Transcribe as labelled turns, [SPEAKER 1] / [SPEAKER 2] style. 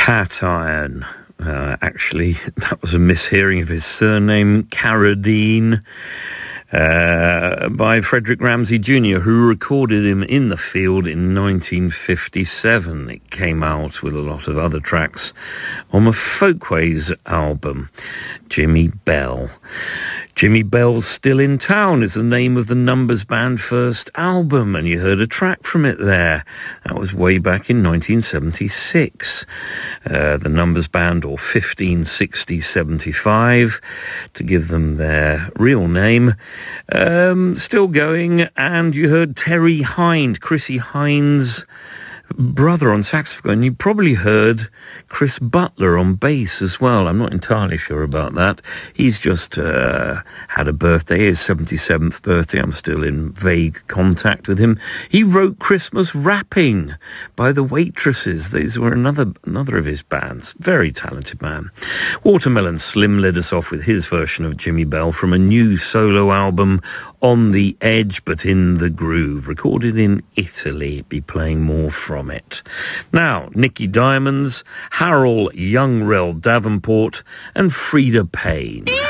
[SPEAKER 1] Cat Iron. Actually, that was a mishearing of his surname, Carradine, by Frederick Ramsey Jr., who recorded him in the field in 1957. It came out with a lot of other tracks on a Folkways album, Jimmy Bell. Jimmy Bell's Still in Town is the name of the Numbers Band first album, and you heard a track from it there. That was way back in 1976. The Numbers Band, or 156075, to give them their real name. Still going, and you heard Terry Hind, Chrissie Hind's brother, on saxophone. You probably heard Chris Butler on bass as well. I'm not entirely sure about that. He's just had a birthday, his 77th birthday. I'm still in vague contact with him. He wrote Christmas Wrapping by the Waitresses. These were another of his bands. Very talented man. Watermelon Slim led us off with his version of Jimmy Bell from a new solo album, On the Edge But in the Groove, recorded in Italy. Be playing more from it. Now, Nicky Diamonds, Harold Youngrell Davenport and Frida Payne.